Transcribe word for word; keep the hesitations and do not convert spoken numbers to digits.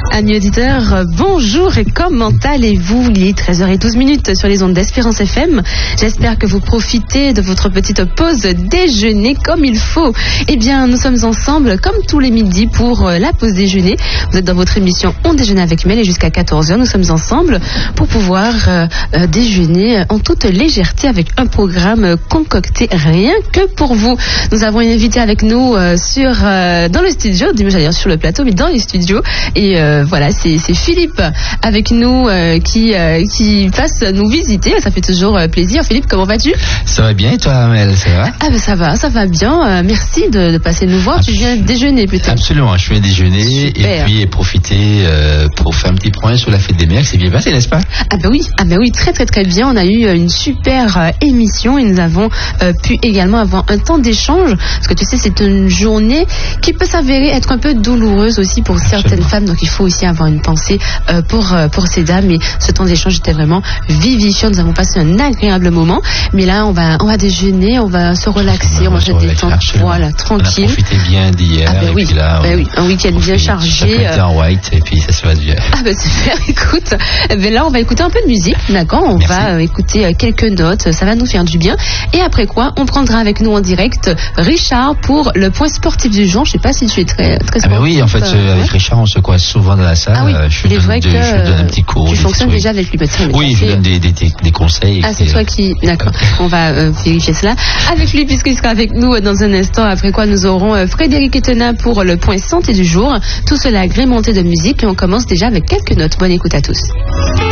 Amis auditeurs, bonjour et comment allez-vous? Il est treize heures douze minutes sur les ondes d'Espérance F M. J'espère que vous profitez de votre petite pause déjeuner comme il faut. Eh bien, nous sommes ensemble comme tous les midis pour la pause déjeuner. Vous êtes dans votre émission On déjeune avec Mel et jusqu'à quatorze heures, nous sommes ensemble pour pouvoir euh, euh, déjeuner en toute légèreté avec un programme concocté rien que pour vous. Nous avons une invitée avec nous euh, sur, euh, dans le studio, j'allais dire sur le plateau, mais dans les studios. Et euh, voilà, c'est, c'est Philippe avec nous euh, qui, euh, qui passe nous visiter. Ça fait toujours euh, plaisir. Philippe, comment vas-tu? Ça va bien et toi, Amel, ça va? Ah ben ça va, ça va bien. Euh, merci de, de passer nous voir. Absol- tu viens déjeuner plutôt? Absolument, je viens déjeuner. Super. Et puis profiter euh, pour faire un petit point sur la fête des mères. C'est bien passé, n'est-ce pas? Ah ben oui, ah ben oui, très très très bien. On a eu une super euh, émission et nous avons euh, pu également avoir un temps d'échange. Parce que tu sais, c'est une journée qui peut s'avérer être un peu douloureuse aussi pour certaines Absolument. femmes. Donc il faut aussi avoir une pensée euh, pour, euh, pour ces dames. Et ce temps d'échange était vraiment vivifiant. Nous avons passé un agréable moment. Mais là, on va, on va déjeuner, on va se relaxer, on, on va se détendre. Voilà, tranquille. On a profité bien d'hier. Ah ben oui, et puis là, ben oui, un week-end bien chargé. Chacun en white et puis ça se passe bien. Ah ben super, écoute. Ben là, on va écouter un peu de musique, d'accord? On Merci. va euh, écouter euh, quelques notes, ça va nous faire du bien. Et après quoi, on prendra avec nous en direct Richard pour le point sportif du jour. Je sais pas si tu es très, très sportif. Ah ben oui, en fait, euh, avec ouais. Richard, on se croise souvent dans la salle. Ah oui, je il est donne vrai de, que je donne un petit cours. tu fonctionnes oui. déjà avec lui. Ben, tiens, oui, je fait... donne des, des, des, des conseils. Ah, c'est toi qui... D'accord, on va euh, vérifier cela avec lui puisqu'il sera avec nous euh, dans un instant. Après quoi, nous aurons euh, Frédéric Etena pour le point santé du jour. Tout cela agrémenté de musique et on commence déjà avec quelques notes. Bonne écoute à tous.